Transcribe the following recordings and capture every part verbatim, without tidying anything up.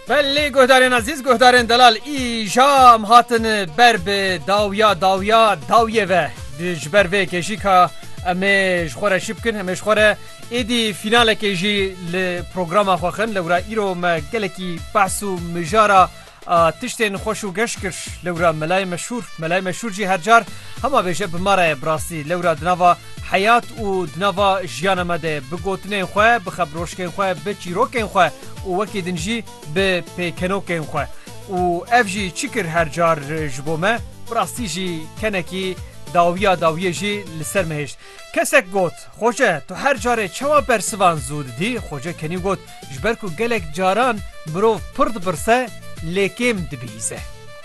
بله گهدارین عزیز گهدارین دلال ایجام هاتن بر به داویا داویا داویه و جبر و کشی که امیش خوره شب کن امیش خوره ایدی فینال کشی لپروگرام خواهن لورا ایرو ما گلکی بحثو مجارا تشتین خوش و گشت کرش لورا ملای مشهور ملای مشهور جی هر جار همه بیشه بماره براسی لورا دنوا حیات و دنوا جیان مده بگوتنین خواه بخبروشکین خواه بچیروکین خواه و وکی دنجی به پیکنوکین خواه و اف جی چیکر هر جار جبومه براسی جی کنکی داویا داویه جی لسر مهشت کسک گوت خوجه تو هر جاره چوا برسوان زود دی خوجه کنی گوت جبرکو گلک جاران برو پرد برسه لیکیم دبیزه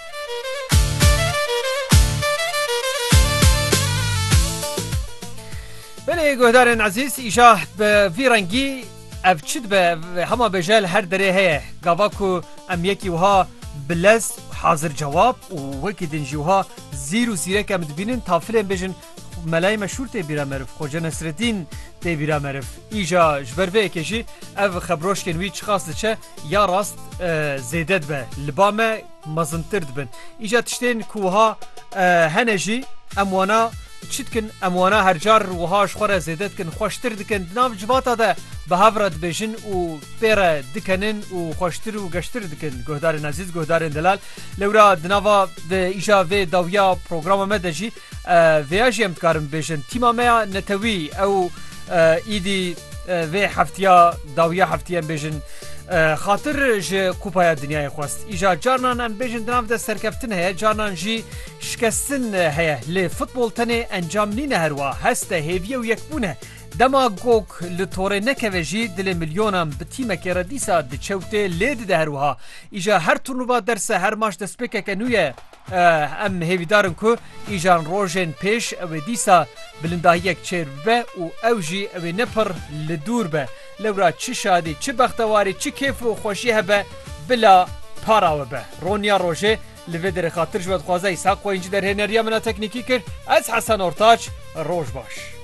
بله گهدارن عزیز ایجا به ویرنگی اف چید به همه بجال هر دره هیه گاواکو ام یکی وها بلز حاضر جواب و وکی دنجی وها زیرو زیره که مدبینن تافلین بجن ملای مشهور تی بیرا مرف خوجه نصرالدین تی بیرا مرف ایجا جبروه کشی اف خبروش کنوی چه خاصده چه یا راست زیدد به لبامه مزنترد بن ایجا تشتین کوها هنجی اموانا چید کن اموانا هر جار وهاش خوره زیدد کن خوشتر دکن ناف جواتا ده به هفرد بشن و پیره دکنن و خوشتر و گشتر دکن گهدار عزیز گهدار دلال لورا دناوا ده ایجا و داویا پروگرام مدجی ویاجی امتکارم بشن تیما میا نتوی او ایدی و هفتیا داویا هفتیا بشن خاطر جه کوپای دنیای خواست ایجا جارنان ام بیجن دناف ده سرکفتن هیا جارنان جی شکستن هیا لی فوتبول تنه انجام نینه هروا هسته هیویه و یک بونه دما گوک لطوره نکوه جی دل میلیونم به تیمه که ردیسا ده چوته لید ده هروها ایجا هر تورنووا درسه هر ماش دسپیکه که نویه ام هیویدارن که ایجان روژن پیش او دیسا بلنده یک چیر به و او جی او نپر لدور به لورا چی شادی چی بختواری چی کیف و خوشی هبه بلا پاراوه به رونیا روژه لوی در خاطر جواد خوازه ایساق و اینجی در هنریا منا تکنیکی کرد از حسن ارتاج روش باش